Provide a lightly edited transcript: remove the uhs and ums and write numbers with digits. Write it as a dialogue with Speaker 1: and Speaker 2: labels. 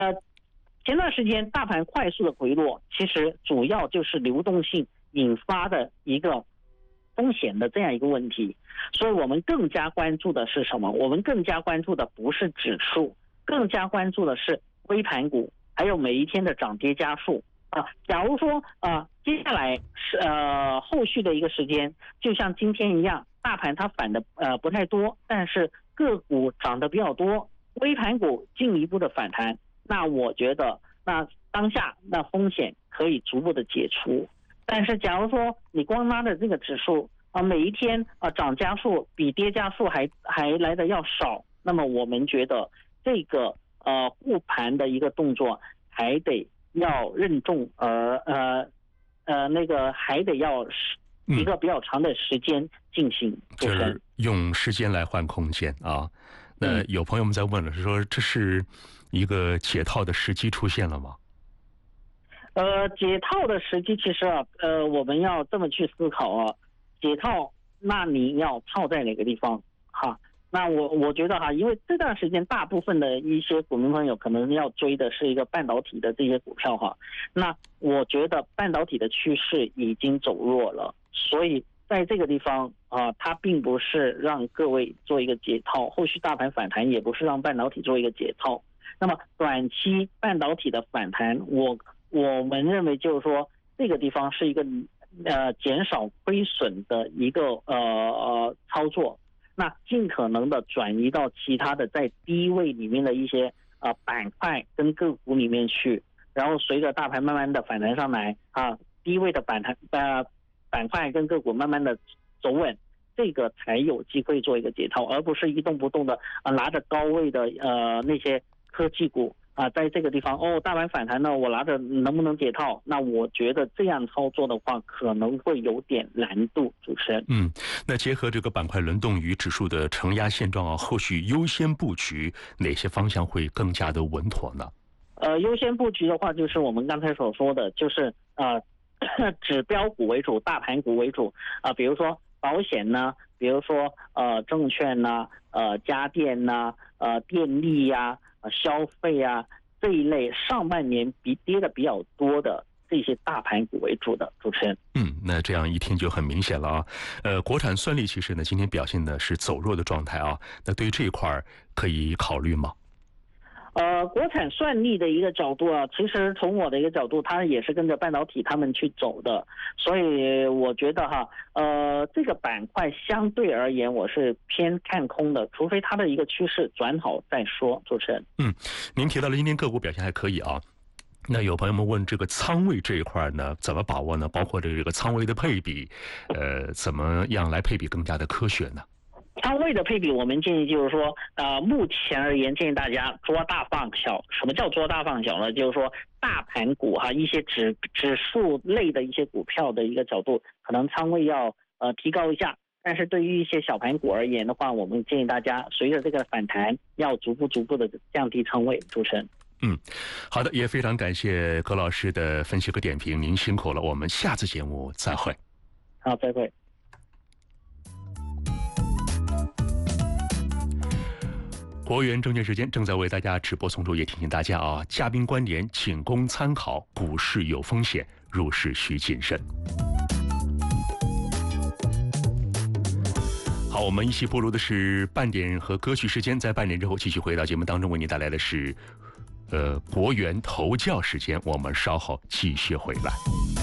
Speaker 1: 前段时间大盘快速的回落，其实主要就是流动性引发的一个风险的这样一个问题，所以我们更加关注的是什么？我们更加关注的不是指数，更加关注的是微盘股，还有每一天的涨跌家数啊。假如说接下来是后续的一个时间，就像今天一样，大盘它反的不太多，但是个股涨得比较多，微盘股进一步的反弹，那我觉得那当下那风险可以逐步的解除。但是假如说你光拉的这个指数每一天涨家数比跌家数还来的要少，那么我们觉得这个护盘的一个动作还得要任重那个还得要一个比较长的时间进行，
Speaker 2: 就是用时间来换空间啊。那有朋友们在问了，是说这是一个解套的时机出现了吗？
Speaker 1: 解套的时机其实我们要这么去思考啊，解套那你要套在哪个地方哈？那我觉得哈，因为这段时间大部分的一些股民朋友可能要追的是一个半导体的这些股票哈，那我觉得半导体的趋势已经走弱了，所以在这个地方它并不是让各位做一个解套，后续大盘反弹也不是让半导体做一个解套。那么短期半导体的反弹，我们认为就是说这个地方是一个减少亏损的一个操作，那尽可能的转移到其他的在低位里面的一些板块跟个股里面去，然后随着大盘慢慢的反弹上来低位的板块跟个股慢慢的走稳，这个才有机会做一个解套，而不是一动不动的拿着高位的那些科技股在这个地方大盘反弹呢，我拿着能不能解套？那我觉得这样操作的话，可能会有点难度。主持人，
Speaker 2: 那结合这个板块轮动与指数的承压现状后续优先布局哪些方向会更加的稳妥呢？
Speaker 1: 优先布局的话，就是我们刚才所说的，就是指标股为主，大盘股为主比如说保险呢，比如说证券呢，家电呢，电力呀。消费这一类上半年跌的比较多的这些大盘股为主的。主持人，
Speaker 2: 那这样一听就很明显了啊。国产算力其实呢今天表现的是走弱的状态啊，那对于这一块可以考虑吗？
Speaker 1: 国产算力的一个角度其实从我的一个角度，它也是跟着半导体他们去走的，所以我觉得这个板块相对而言我是偏看空的，除非它的一个趋势转好再说。主持人，
Speaker 2: 您提到了今天个股表现还可以啊，那有朋友们问这个仓位这一块呢怎么把握呢？包括这个仓位的配比，怎么样来配比更加的科学呢？
Speaker 1: 仓位的配比，我们建议就是说，目前而言，建议大家捉大放小。什么叫捉大放小呢？就是说，大盘股一些指数类的一些股票的一个角度，可能仓位要提高一下。但是对于一些小盘股而言的话，我们建议大家随着这个反弹，要逐步的降低仓位。主持人，
Speaker 2: 好的，也非常感谢葛老师的分析和点评，您辛苦了，我们下次节目再会。
Speaker 1: 好，再会。
Speaker 2: 国元证券时间正在为大家直播送出，也提醒大家嘉宾观点仅供参考，股市有风险，入市需谨慎。好，我们一起步入的是半点和歌曲时间，在半点之后继续回到节目当中，为您带来的是国元头教时间，我们稍后继续回来。